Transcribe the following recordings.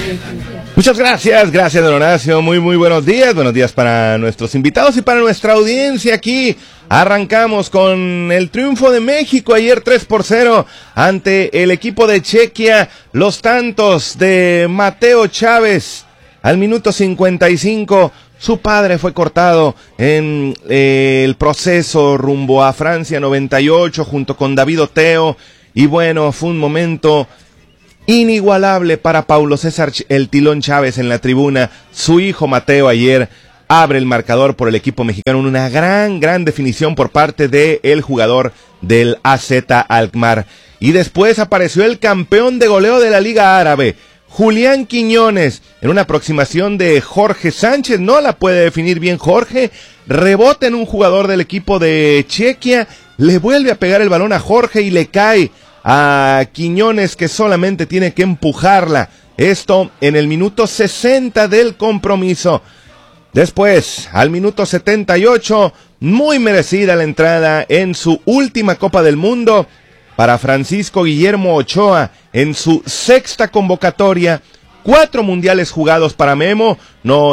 Muchas gracias don Horacio, muy buenos días para nuestros invitados y para nuestra audiencia aquí. Arrancamos con el triunfo de México ayer 3-0 ante el equipo de Chequia, los tantos de Mateo Chávez al minuto 55. Su padre fue cortado en el proceso rumbo a Francia 98 junto con David Oteo y bueno, fue un momento inigualable para Paulo César el Tilón Chávez en la tribuna. Su hijo Mateo ayer abre el marcador por el equipo mexicano en una gran definición por parte del jugador del AZ Alkmaar. Y después apareció el campeón de goleo de la Liga Árabe, Julián Quiñones, en una aproximación de Jorge Sánchez. No la puede definir bien Jorge, rebota en un jugador del equipo de Chequia, le vuelve a pegar el balón a Jorge y le cae a Quiñones, que solamente tiene que empujarla. Esto en el minuto 60 del compromiso. Después, al minuto 78, muy merecida la entrada en su última Copa del Mundo para Francisco Guillermo Ochoa en su sexta convocatoria. 4 mundiales jugados para Memo, no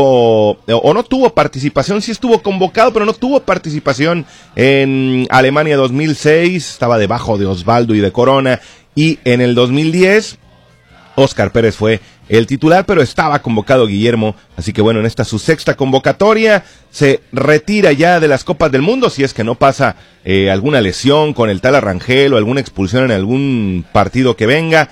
tuvo participación, sí estuvo convocado, pero no tuvo participación en Alemania 2006, estaba debajo de Osvaldo y de Corona, y en el 2010, Óscar Pérez fue el titular, pero estaba convocado Guillermo, así que bueno, en esta su sexta convocatoria, se retira ya de las Copas del Mundo, si es que no pasa alguna lesión con el tal Arrangel o alguna expulsión en algún partido que venga.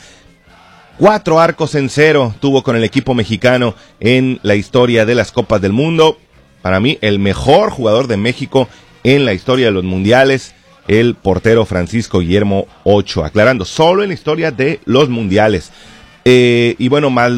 4 arcos en 0 tuvo con el equipo mexicano en la historia de las Copas del Mundo. Para mí, el mejor jugador de México en la historia de los mundiales, el portero Francisco Guillermo Ochoa. Aclarando, solo en la historia de los mundiales. Y bueno, más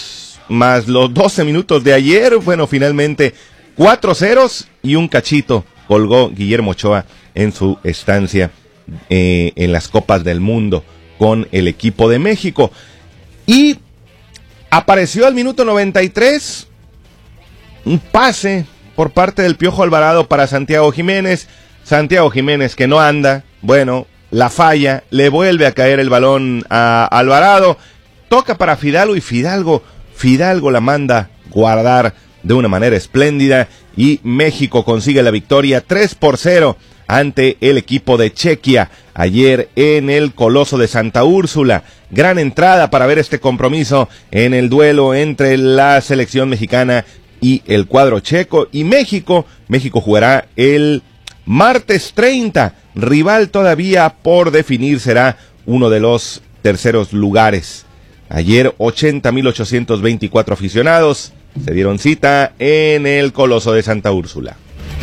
los 12 minutos de ayer, bueno, finalmente 4 ceros y un cachito colgó Guillermo Ochoa en su estancia en las Copas del Mundo con el equipo de México. Y apareció al minuto 93 un pase por parte del Piojo Alvarado para Santiago Jiménez. Santiago Jiménez, que no anda, bueno, la falla, le vuelve a caer el balón a Alvarado, toca para Fidalgo y Fidalgo la manda guardar de una manera espléndida y México consigue la victoria 3-0 ante el equipo de Chequia ayer en el Coloso de Santa Úrsula. Gran entrada para ver este compromiso en el duelo entre la selección mexicana y el cuadro checo. Y México jugará el martes 30, rival todavía por definir, será uno de los terceros lugares. Ayer 80.824 aficionados se dieron cita en el Coloso de Santa Úrsula.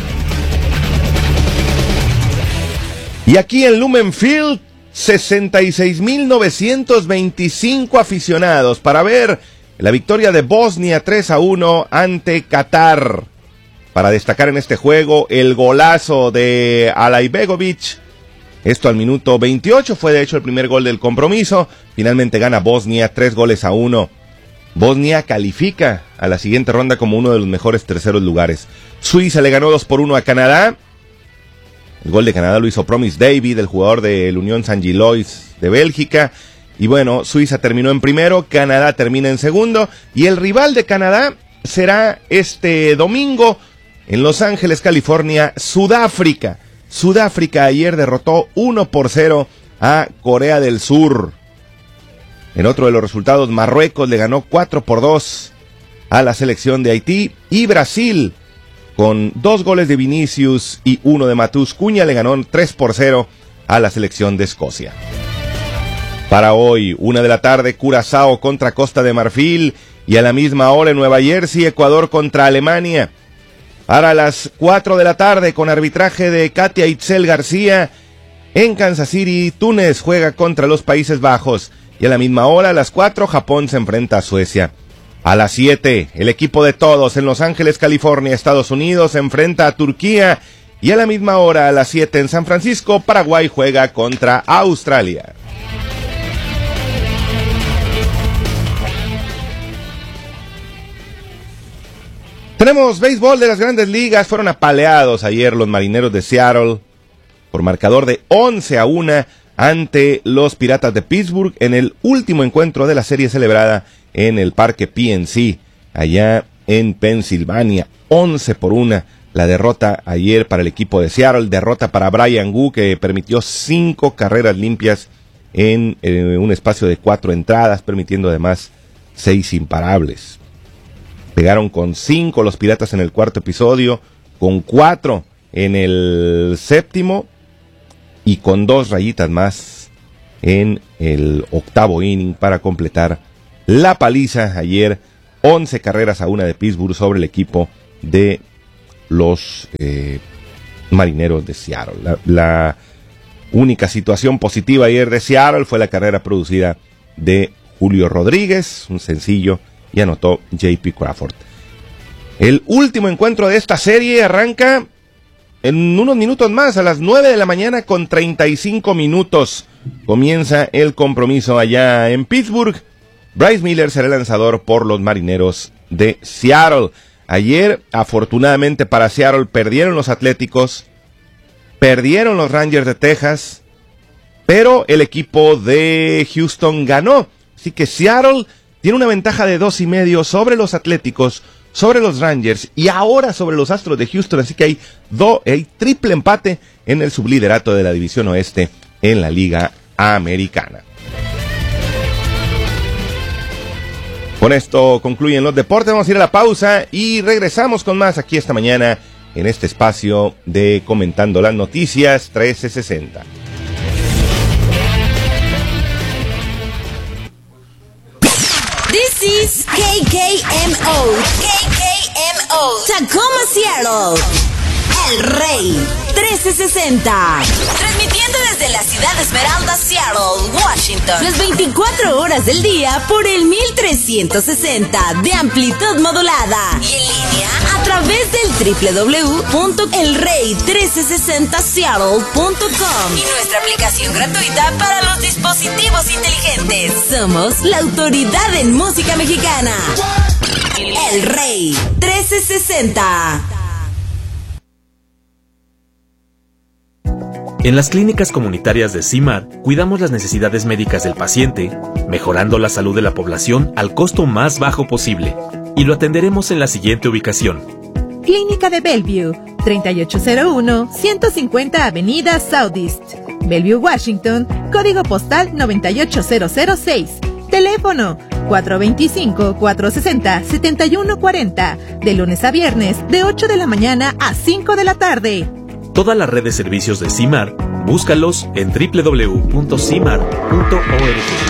Y aquí en Lumen Field, 66.925 aficionados para ver la victoria de Bosnia 3-1 ante Qatar. Para destacar en este juego el golazo de Alaibegovic. Esto al minuto 28 fue de hecho el primer gol del compromiso. Finalmente gana Bosnia 3-1. Bosnia califica a la siguiente ronda como uno de los mejores terceros lugares. Suiza le ganó 2-1 a Canadá. El gol de Canadá lo hizo Promise David, el jugador del Unión Saint-Gilloise de Bélgica. Y bueno, Suiza terminó en primero, Canadá termina en segundo. Y el rival de Canadá será este domingo en Los Ángeles, California, Sudáfrica. Sudáfrica ayer derrotó 1-0 a Corea del Sur. En otro de los resultados, Marruecos le ganó 4-2 a la selección de Haití. Y Brasil, con 2 goles de Vinicius y 1 de Matheus Cunha, le ganó 3-0 a la selección de Escocia. Para hoy, 1 de la tarde, Curazao contra Costa de Marfil, y a la misma hora en Nueva Jersey, Ecuador contra Alemania. Para las 4 de la tarde, con arbitraje de Katia Itzel García, en Kansas City, Túnez juega contra los Países Bajos. Y a la misma hora, a las 4, Japón se enfrenta a Suecia. A las 7, el equipo de todos en Los Ángeles, California, Estados Unidos, se enfrenta a Turquía. Y a la misma hora, a las 7 en San Francisco, Paraguay juega contra Australia. Tenemos béisbol de las Grandes Ligas. Fueron apaleados ayer los Marineros de Seattle por marcador de 11-1 ante los Piratas de Pittsburgh en el último encuentro de la serie celebrada en el Parque PNC, allá en Pensilvania. 11-1 la derrota ayer para el equipo de Seattle, derrota para Brian Wu, que permitió 5 carreras limpias en un espacio de 4 entradas, permitiendo además 6 imparables. Pegaron con 5 los Piratas en el cuarto episodio, con 4 en el séptimo y con 2 rayitas más en el octavo inning para completar la paliza ayer. 11 carreras a 1 de Pittsburgh sobre el equipo de los Marineros de Seattle. La única situación positiva ayer de Seattle fue la carrera producida de Julio Rodríguez, un sencillo, y anotó J.P. Crawford. El último encuentro de esta serie arranca en unos minutos más, a las 9 de la mañana con 35 minutos. Comienza el compromiso allá en Pittsburgh. Bryce Miller será el lanzador por los Marineros de Seattle. Ayer, afortunadamente para Seattle, perdieron los Atléticos, perdieron los Rangers de Texas, pero el equipo de Houston ganó. Así que Seattle tiene una ventaja de 2.5 sobre los Atléticos, sobre los Rangers y ahora sobre los Astros de Houston. Así que hay triple empate en el subliderato de la División Oeste en la Liga Americana. Con esto concluyen los deportes. Vamos a ir a la pausa y regresamos con más aquí esta mañana en este espacio de Comentando las Noticias 1360. This is KKMO. KKMO. Tacoma, Seattle. El Rey 1360. Transmitiendo desde la ciudad de Esmeralda, Seattle, Washington. Las 24 horas del día por el 1360 de amplitud modulada. Y en línea a través del www.elrey1360seattle.com. Y nuestra aplicación gratuita para los dispositivos inteligentes. Somos la autoridad en música mexicana. El Rey 1360. En las clínicas comunitarias de CIMAR, cuidamos las necesidades médicas del paciente, mejorando la salud de la población al costo más bajo posible. Y lo atenderemos en la siguiente ubicación. Clínica de Bellevue, 3801 150 Avenida Southeast, Bellevue, Washington, código postal 98006. Teléfono 425-460-7140, de lunes a viernes, de 8 de la mañana a 5 de la tarde. Toda la red de servicios de CIMAR, búscalos en www.cimar.org.